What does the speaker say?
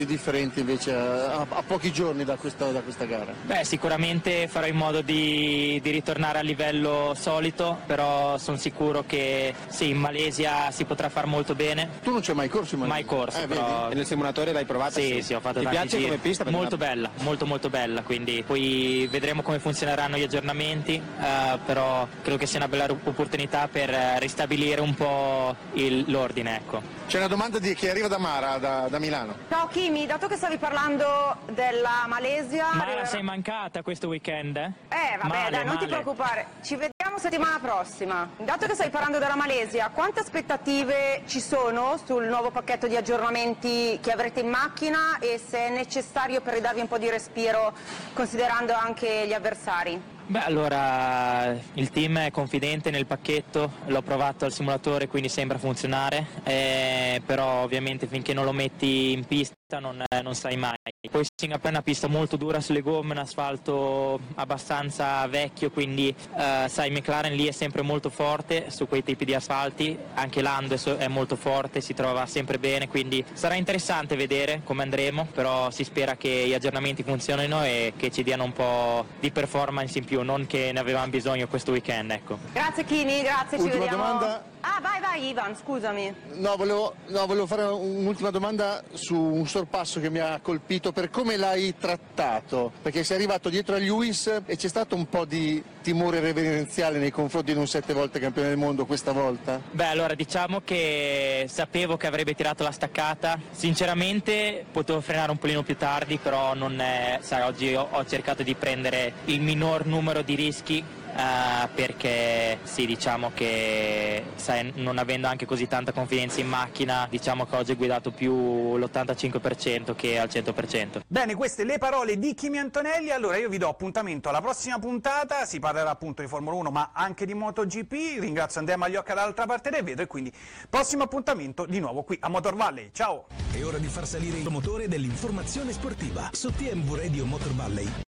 differenti invece a pochi giorni da questa gara? Beh, sicuramente farò in modo di ritornare al livello solito, però sono sicuro che sì, in Malesia si potrà far molto bene. Tu non c'hai mai corso in Malesia? Mai corso, però... E nel simulatore l'hai provata? Sì, ho fatto Ti tanti piace giri. come pista? Molto bella, molto bella, quindi poi vedremo come funzioneranno gli aggiornamenti, però credo che sia una bella opportunità per ristabilire un po' l'ordine, ecco. C'è una domanda che arriva da Mara, da Milano. Ciao Kimi, dato che stavi parlando della Malesia... Mara, sei mancata questo weekend? Vabbè, male, dai, non ti male. preoccupare. Ci vediamo settimana prossima. Dato che stai parlando della Malesia, quante aspettative ci sono sul nuovo pacchetto di aggiornamenti che avrete in macchina e se è necessario per ridarvi un po' di respiro, considerando anche gli avversari? Beh, allora il team è confidente nel pacchetto, l'ho provato al simulatore, quindi sembra funzionare, però ovviamente finché non lo metti in pista non sai mai. Poi Singapore è una pista molto dura sulle gomme, un asfalto abbastanza vecchio, quindi sai, McLaren lì è sempre molto forte su quei tipi di asfalti, anche Lando è molto forte, si trova sempre bene, quindi sarà interessante vedere come andremo, però si spera che gli aggiornamenti funzionino e che ci diano un po' di performance in più, non che ne avevamo bisogno questo weekend, ecco. Grazie Kimi, grazie, ci Ultima vediamo. domanda. Vai Ivan, scusami. No, volevo fare un'ultima domanda su un sorpasso che mi ha colpito per come l'hai trattato, perché sei arrivato dietro a Lewis e c'è stato un po' di timore reverenziale nei confronti di un 7 volte campione del mondo questa volta? Beh, allora diciamo che sapevo che avrebbe tirato la staccata, sinceramente potevo frenare un polino più tardi, però sai, oggi ho cercato di prendere il minor numero di rischi, perché sì, diciamo che sai, non avendo anche così tanta confidenza in macchina, diciamo che oggi ho guidato più l'85% che al 100%. Bene, queste le parole di Kimi Antonelli. Allora io vi do appuntamento alla prossima puntata, si parlerà appunto di Formula 1 ma anche di MotoGP. Ringrazio Andrea Magliocca dall'altra parte del vetro e quindi prossimo appuntamento di nuovo qui a Motor Valley. Ciao! È ora di far salire il motore dell'informazione sportiva su TMV Radio Motor Valley.